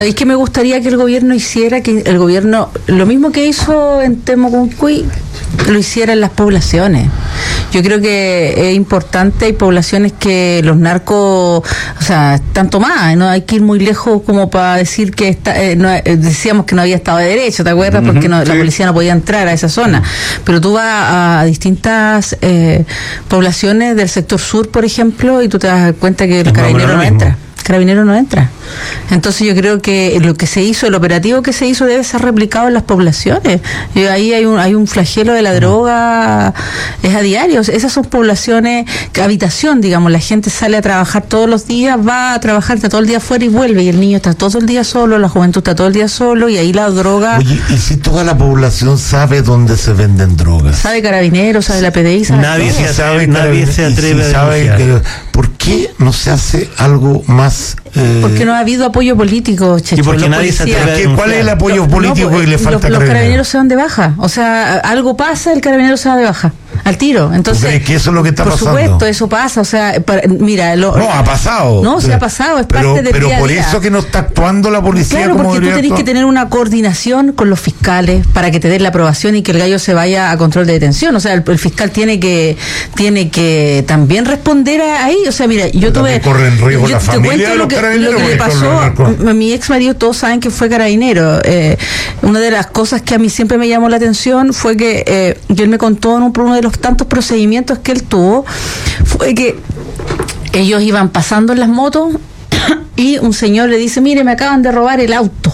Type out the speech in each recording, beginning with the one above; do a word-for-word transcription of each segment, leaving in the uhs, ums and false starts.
Es que me gustaría que el gobierno hiciera, que el gobierno, lo mismo que hizo en Temocuncuy, lo hiciera en las poblaciones. Yo creo que es importante, hay poblaciones que los narcos, o sea, están tomadas, no hay que ir muy lejos como para decir que está, eh, no, eh, decíamos que no había Estado de Derecho, ¿te acuerdas? Porque no, sí. La policía no podía entrar a esa zona. Pero tú vas a, a distintas eh, poblaciones del sector sur, por ejemplo, y tú te das cuenta que el carabinero no entra. Carabinero no entra. Entonces yo creo que lo que se hizo, el operativo que se hizo debe ser replicado en las poblaciones. Y ahí hay un hay un flagelo de la droga, es a diario. Esas son poblaciones, habitación, digamos, la gente sale a trabajar todos los días, va a trabajar, está todo el día afuera y vuelve, y el niño está todo el día solo, la juventud está todo el día solo, y ahí la droga... Oye, ¿y si toda la población sabe dónde se venden drogas? Sabe Carabineros, sabe la P D I, sabe nadie todo. se sabe, nadie se atreve si a denunciar. Que, ¿por qué no se hace algo más? Eh... Porque no ha habido apoyo político, Checho. Y porque nadie se atreve a denunciar. ¿Cuál es el apoyo político no, que le falta los, a los carabineros se van de baja. O sea, algo pasa, el carabinero se va de baja. Al tiro. Entonces, ¿crees que eso es lo que está por pasando? Por supuesto, eso pasa. O sea, para, mira. Lo, no, ha pasado. No, se ha pasado, es pero, parte del pero día a por día. eso que no está actuando la policía. Claro, como porque tú tenés que tener una coordinación con los fiscales para que te den la aprobación y que el gallo se vaya a control de detención. O sea, el, el fiscal tiene que tiene que también responder a, ahí. O sea, mira, yo tuve. Corre en riesgo yo la te familia cuento lo que, lo que le pasó a mi ex marido, todos saben que fue carabinero. Eh, una de las cosas que a mí siempre me llamó la atención fue que, eh, que él me contó en un, uno de los tantos procedimientos que él tuvo, fue que ellos iban pasando en las motos y un señor le dice: mire, me acaban de robar el auto.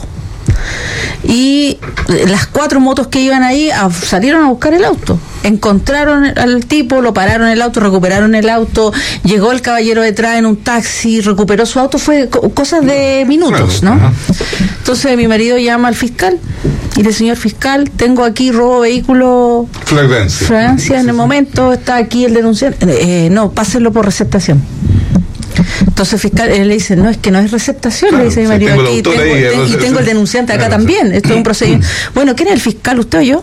Y las cuatro motos que iban ahí a, salieron a buscar el auto, encontraron al tipo, lo pararon el auto, recuperaron el auto, llegó el caballero detrás en un taxi, recuperó su auto, fue co- cosas de minutos, ¿no? Entonces mi marido llama al fiscal y le dice: señor fiscal, tengo aquí robo vehículo, flagrancia, flagrancia en el momento, está aquí el denunciante, eh, no, pásenlo por receptación. Entonces el fiscal él le dice: no, es que no es receptación, claro, le dice mi marido, tengo aquí tengo, ahí, ten, y tengo el denunciante acá, claro, también, esto es un procedimiento. Bueno, ¿quién es el fiscal, usted o yo?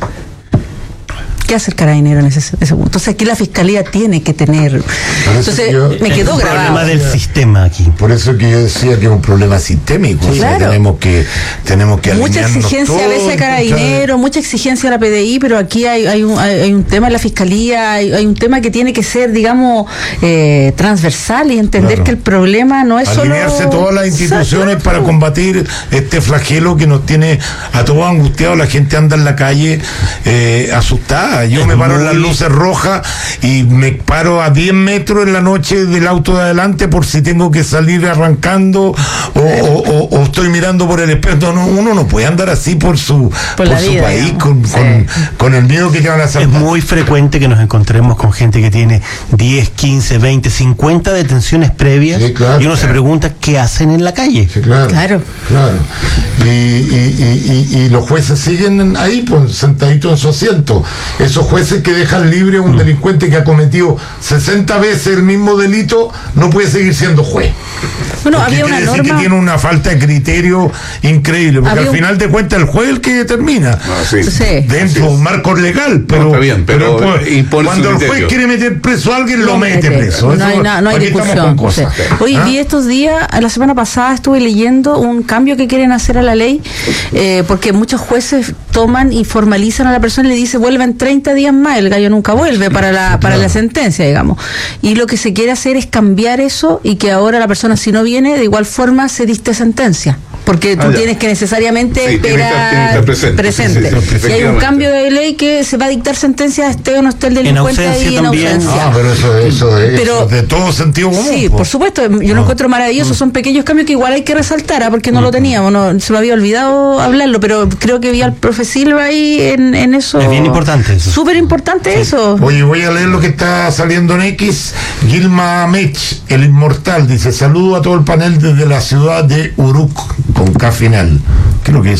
¿Qué hace el carabinero en ese, ese punto? Entonces aquí la fiscalía tiene que tener. Entonces yo, me quedó grabado. Es un problema del sistema aquí. Por eso que yo decía que es un problema sistémico. Sí, o sea, claro. tenemos que tenemos que mucha exigencia todo, a veces a carabinero, mucha exigencia a la P D I, pero aquí hay, hay, un, hay, hay un tema en la fiscalía, hay, hay un tema que tiene que ser, digamos, eh, transversal y entender claro. que el problema no es alinearse solo todas las instituciones para combatir este flagelo que nos tiene a todos angustiados. La gente anda en la calle eh, asustada. Yo me paro en las luces rojas y me paro a diez metros en la noche del auto de adelante por si tengo que salir arrancando o, o, o, o estoy mirando por el espejo. No, uno no puede andar así por su, por por su vida, país con, sí. con, con el miedo que te van a hacer. Es muy frecuente que nos encontremos con gente que tiene diez, quince, veinte, cincuenta detenciones previas, sí, claro, y uno claro. se pregunta qué hacen en la calle. Sí, claro, claro. claro. Y, y, y, y, y los jueces siguen ahí pues, sentaditos en su asiento. Esos jueces que dejan libre a un delincuente que ha cometido sesenta veces el mismo delito no puede seguir siendo juez. Bueno, porque había una quiere norma decir que tiene una falta de criterio increíble, porque había al final un... de cuentas el juez es el que determina ah, sí. Sí. dentro de un marco legal, pero, no, está bien, pero, pero pues, cuando el juez quiere meter preso a alguien lo, lo mete preso. No hay, no, no hay discusión. Sí. Oye, ¿Ah? vi estos días, la semana pasada estuve leyendo un cambio que quieren hacer a la ley, eh, porque muchos jueces toman y formalizan a la persona y le dicen vuelven treinta días más, el gallo nunca vuelve para la para la sentencia, digamos. Y lo que se quiere hacer es cambiar eso y que ahora la persona, si no viene, de igual forma se dicte sentencia. Porque tú ah, tienes que necesariamente sí, esperar tiene que estar presente. presente. Sí, sí, sí, y hay un cambio de ley que se va a dictar sentencia, esté o no esté el delincuente ahí en ausencia. Ah, pero eso, eso, es, pero, eso de todo sentido común. Sí, por supuesto, yo lo no. encuentro maravilloso. Son pequeños cambios que igual hay que resaltar, ¿eh? porque no uh-huh. lo teníamos, no, se me había olvidado hablarlo, pero creo que vi al profe Silva ahí en, en eso. Es bien importante eso. Súper importante sí. eso. Oye, voy a leer lo que está saliendo en X. Gilma Mech, el inmortal, dice: saludo a todo el panel desde la ciudad de Uruk, con K final. ¿Qué es lo que es?